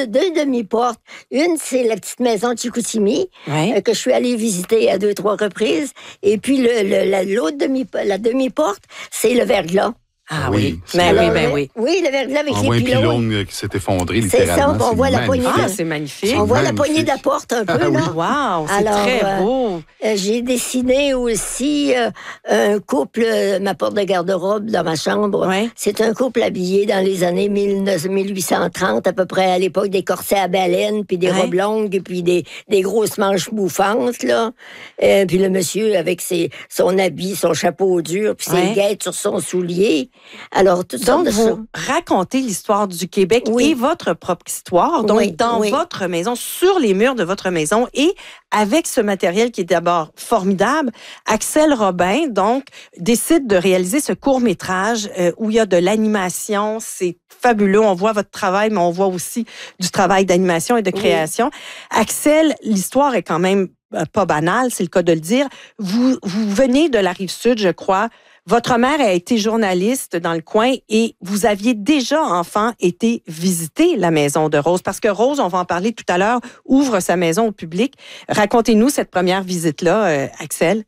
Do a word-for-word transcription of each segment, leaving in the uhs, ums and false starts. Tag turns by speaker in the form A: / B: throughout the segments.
A: de, deux demi-portes. Une, c'est la petite maison de Chicoutimi,
B: ouais.
A: euh, que je suis allée visiter à deux, trois reprises. Et puis, le, le, la, l'autre demi, la demi-porte, c'est le verglas.
B: Ah
C: oui,
B: oui, ben
A: Alors,
B: oui, ben oui.
A: Oui, le verglas avec
C: On
A: les
C: voit un
A: pylônes.
C: pylône qui s'est effondré,
A: C'est
C: littéralement.
A: ça, on voit la poignée.
B: Ah, c'est magnifique.
A: On voit la
C: magnifique.
A: poignée de la porte un peu,
C: Ah oui.
A: là.
B: Wow, c'est
A: Alors,
B: très
A: euh,
B: beau.
A: Euh, j'ai dessiné aussi euh, un couple, euh, ma porte de garde-robe dans ma chambre.
B: Ouais.
A: C'est un couple habillé dans les années mille huit cent trente, à peu près à l'époque des corsets à baleine, puis des
B: Ouais.
A: robes longues, puis des, des grosses manches bouffantes, là. Euh, puis le monsieur avec ses, son habit, son chapeau dur, puis
B: Ouais.
A: ses guêtres sur son soulier. Alors, tout ça
B: Donc,
A: de ça.
B: vous racontez l'histoire du Québec
A: Oui.
B: et votre propre histoire. Donc,
A: Oui,
B: dans
A: oui.
B: votre maison, sur les murs de votre maison et avec ce matériel qui est d'abord formidable, Axel Robin, donc, décide de réaliser ce court-métrage euh, où il y a de l'animation. C'est fabuleux. On voit votre travail, mais on voit aussi du travail d'animation et de création. Oui. Axel, l'histoire est quand même euh, pas banale, c'est le cas de le dire. Vous, vous venez de la Rive-Sud, je crois. Votre mère a été journaliste dans le coin et vous aviez déjà, enfant, été visiter la maison de Rose. Parce que Rose, on va en parler tout à l'heure, ouvre sa maison au public. Racontez-nous cette première visite-là, euh, Axel.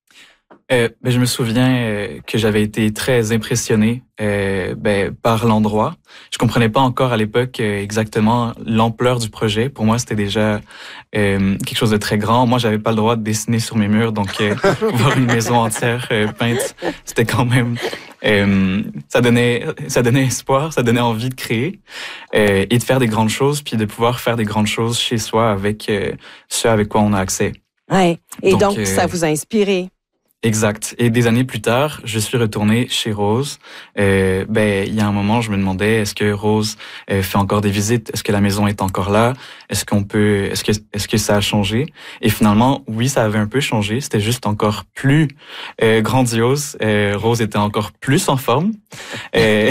D: Euh, ben, je me souviens euh, que j'avais été très impressionné euh, ben, par l'endroit. Je comprenais pas encore à l'époque euh, exactement l'ampleur du projet. Pour moi, c'était déjà euh, quelque chose de très grand. Moi, j'avais pas le droit de dessiner sur mes murs, donc euh, voir une maison entière euh, peinte, c'était quand même euh, ça donnait ça donnait espoir, ça donnait envie de créer euh, et de faire des grandes choses, puis de pouvoir faire des grandes choses chez soi avec euh, ce avec quoi on a accès.
B: Ouais. Et donc,
D: donc euh,
B: ça vous a inspiré.
D: Exact. Et des années plus tard, je suis retourné chez Rose. Euh, ben, il y a un moment, je me demandais, est-ce que Rose euh, fait encore des visites? Est-ce que la maison est encore là? Est-ce qu'on peut, est-ce que, est-ce que ça a changé? Et finalement, oui, ça avait un peu changé. C'était juste encore plus euh, grandiose. Euh, Rose était encore plus en forme. Euh,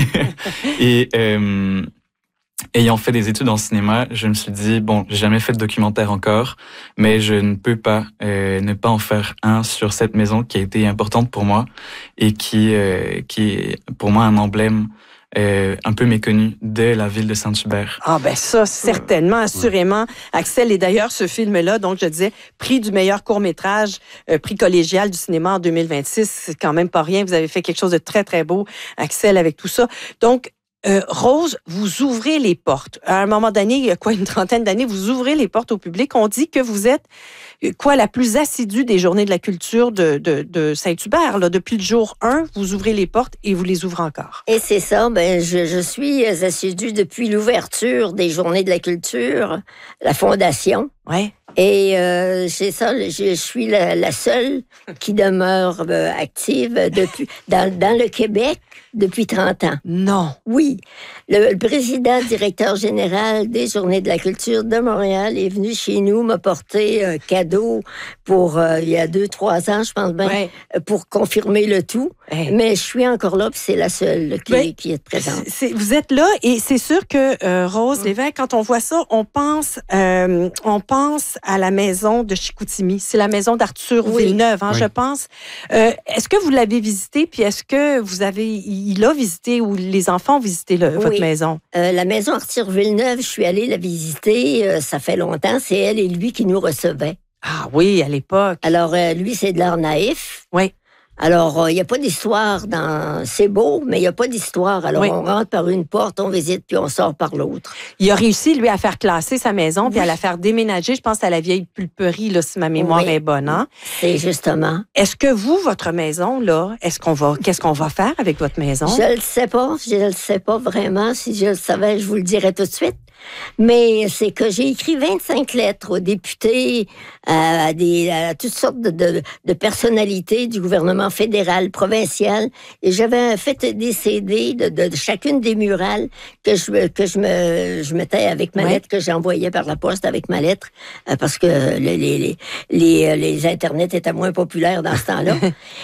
D: et euh, ayant fait des études en cinéma, je me suis dit, bon, j'ai jamais fait de documentaire encore, mais je ne peux pas euh, ne pas en faire un sur cette maison qui a été importante pour moi et qui, euh, qui est pour moi un emblème euh, un peu méconnu de la ville de Saint-Hubert.
B: Ah ben ça, certainement, assurément. Axel, et d'ailleurs, ce film-là, donc je disais, prix du meilleur court-métrage, euh, prix collégial du cinéma en deux mille vingt-six, c'est quand même pas rien. Vous avez fait quelque chose de très, très beau, Axel, avec tout ça. Donc, Euh, Rose, vous ouvrez les portes. À un moment donné, il y a quoi, une trentaine d'années, vous ouvrez les portes au public. On dit que vous êtes, quoi, la plus assidue des Journées de la culture de, de, de Saint-Hubert. Là. Depuis le jour un, vous ouvrez les portes et vous les ouvrez encore.
A: Et c'est ça, ben, je, je suis assidue depuis l'ouverture des Journées de la culture, la Fondation.
B: Ouais.
A: Et euh, c'est ça, je, je suis la, la seule qui demeure euh, active depuis, dans, dans le Québec depuis trente ans.
B: Non.
A: Oui. Le, le président directeur général des Journées de la culture de Montréal est venu chez nous m'apporter un cadeau pour, euh, il y a deux, trois ans, je pense bien,
B: Ouais.
A: pour confirmer le tout.
B: Hey.
A: Mais je suis encore là, puis c'est la seule qui,
B: Ben,
A: qui est présente.
B: C'est, vous êtes là et c'est sûr que euh, Rose Lévesque, quand on voit ça, on pense, euh, on pense à la maison de Chicoutimi. C'est la maison d'Arthur
A: Oui.
B: Villeneuve, hein,
C: Oui.
B: je pense. Euh, est-ce que vous l'avez visité, puis est-ce que vous avez, il a visité ou les enfants ont visité le,
A: Oui.
B: votre maison?
A: Euh, la maison Arthur Villeneuve, je suis allée la visiter, euh, ça fait longtemps, c'est elle et lui qui nous recevaient.
B: Ah oui, à l'époque.
A: Alors, euh, lui, c'est de l'art naïf.
B: Oui.
A: Alors, il euh, n'y a pas d'histoire dans... C'est beau, mais il n'y a pas d'histoire. Alors,
B: Oui.
A: on rentre par une porte, on visite, puis on sort par l'autre.
B: Il a réussi, lui, à faire classer sa maison, puis
A: Oui.
B: à la faire déménager, je pense, à la vieille pulperie, là, si ma mémoire
A: Oui.
B: est bonne. Hein?
A: C'est justement...
B: Est-ce que vous, votre maison, là, est-ce qu'on va, qu'est-ce qu'on va faire avec votre maison?
A: Je le sais pas, je le sais pas vraiment. Si je le savais, je vous le dirais tout de suite. Mais c'est que j'ai écrit vingt-cinq lettres aux députés, à, des, à toutes sortes de, de, de personnalités du gouvernement fédéral, provincial, et j'avais fait des C D de, de, de chacune des murales que je, que je, me, je mettais avec ma
B: Ouais.
A: lettre, que j'envoyais par la poste avec ma lettre, euh, parce que les, les, les, les, les Internets étaient moins populaires dans ce temps-là.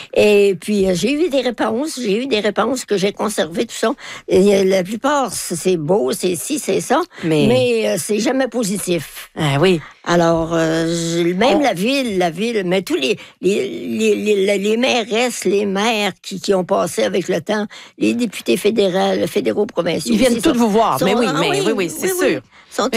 A: Et puis, euh, j'ai eu des réponses, j'ai eu des réponses que j'ai conservées, tout ça. Et, euh, la plupart, c'est beau, c'est ci, c'est ça.
B: Mais,
A: Mais euh, c'est jamais positif.
B: ah oui.
A: Alors, euh, je- même
B: On-
A: la ville, la ville, mais tous les les, les, les, les mairesses, les maires qui, qui ont passé avec le temps, les députés fédéraux, fédéraux provinciaux.
B: Ils viennent
A: aussi,
B: tous
A: sont-
B: vous voir.
A: sont-
B: Mais oui,
A: ah
B: mais oui, oui, c'est sûr.
A: sont